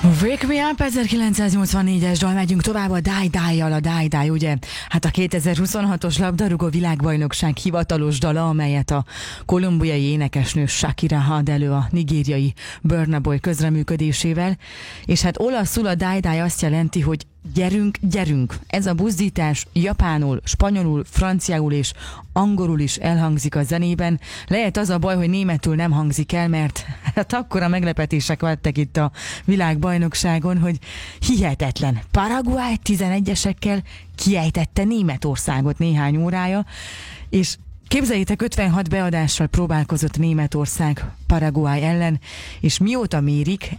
Wake Me Up 1984-es dal, megyünk tovább a Die-Die-jal, a Die-Die, ugye? Hát a 2026-os labdarúgó világbajnokság hivatalos dala, amelyet a kolumbiai énekesnő Shakira ad elő a nigériai Burna Boy közreműködésével, és hát olaszul a Die-Die azt jelenti, hogy gyerünk, gyerünk. Ez a buzdítás japánul, spanyolul, franciául és angolul is elhangzik a zenében. Lehet az a baj, hogy németül nem hangzik el, mert hát akkora meglepetések lettek itt a világbajnokságon, hogy hihetetlen. Paraguay 11-esekkel kiejtette Németországot néhány órája, és képzeljétek, 56 beadással próbálkozott Németország Paraguay ellen, és mióta mérik,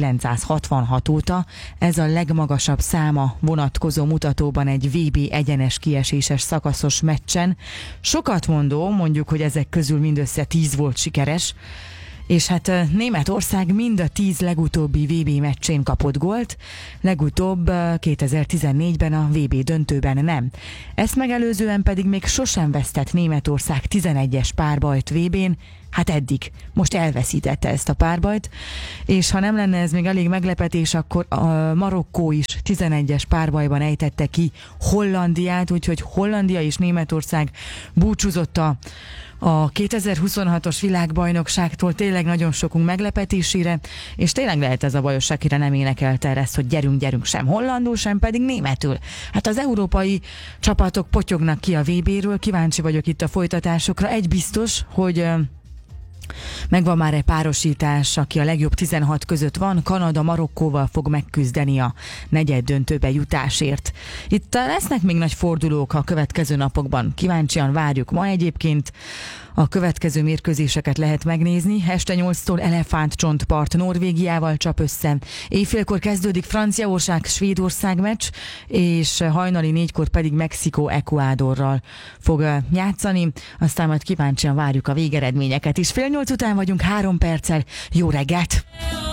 1966 óta, ez a legmagasabb száma vonatkozó mutatóban egy VB egyenes kieséses szakaszos meccsen. Sokat mondó, mondjuk, hogy ezek közül mindössze 10 volt sikeres, és hát Németország mind a 10 legutóbbi VB meccsén kapott gólt, legutóbb 2014-ben a VB döntőben nem. Ezt megelőzően pedig még sosem vesztett Németország 11-es párbajt VB-n, hát eddig. Most elveszítette ezt a párbajt, és ha nem lenne ez még elég meglepetés, akkor a Marokkó is 11-es párbajban ejtette ki Hollandiát, úgyhogy Hollandia és Németország búcsúzott a 2026-os világbajnokságtól tényleg nagyon sokunk meglepetésére, és tényleg lehet ez a bajos, akire nem énekelte ezt, hogy gyerünk, gyerünk, sem hollandul, sem pedig németül. Hát az európai csapatok potyognak ki a VB-ről, kíváncsi vagyok itt a folytatásokra. Egy biztos, hogy megvan már egy párosítás, aki a legjobb 16 között van, Kanada Marokkóval fog megküzdeni a negyeddöntőbe jutásért. Itt lesznek még nagy fordulók a következő napokban. Kíváncsian várjuk. Ma egyébként a következő mérkőzéseket lehet megnézni. Este 8-tól Elefántcsontpart Norvégiával csap össze. Éjfélkor kezdődik Franciaország-Svédország meccs, és hajnali 4-kor pedig Mexikó Ecuadorral fog játszani. Aztán majd kíváncsian várjuk a végeredményeket is. 7:30 után vagyunk 3 perccel. Jó reggelt!